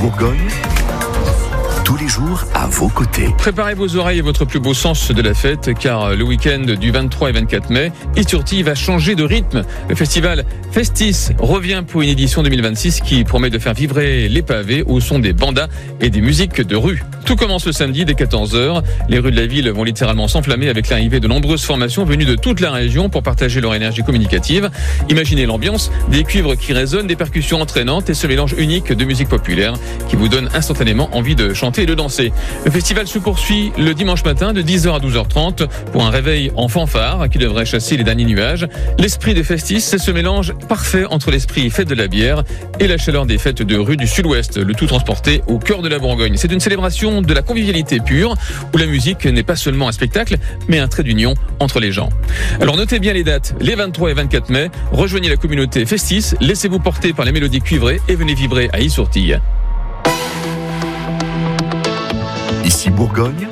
Bourgogne, tous les jours à vos côtés. Préparez vos oreilles et votre plus beau sens de la fête, car le week-end du 23 et 24 mai, Isurti va changer de rythme. Le festival Festis revient pour une édition 2026 qui promet de faire vibrer les pavés au son des bandas et des musiques de rue. Tout commence le samedi dès 14h. Les rues de la ville vont littéralement s'enflammer avec l'arrivée de nombreuses formations venues de toute la région pour partager leur énergie communicative. Imaginez l'ambiance, des cuivres qui résonnent, des percussions entraînantes et ce mélange unique de musique populaire qui vous donne instantanément envie de chanter et de danser. Le festival se poursuit le dimanche matin de 10h à 12h30 pour un réveil en fanfare qui devrait chasser les derniers nuages. L'esprit des Festis, c'est ce mélange parfait entre l'esprit fête de la bière et la chaleur des fêtes de rue du Sud-Ouest, le tout transporté au cœur de la Bourgogne. C'est une célébration de la convivialité pure, où la musique n'est pas seulement un spectacle, mais un trait d'union entre les gens. Alors notez bien les dates, les 23 et 24 mai, rejoignez la communauté Festis, laissez-vous porter par les mélodies cuivrées et venez vibrer à Isurti. Ici Bourgogne.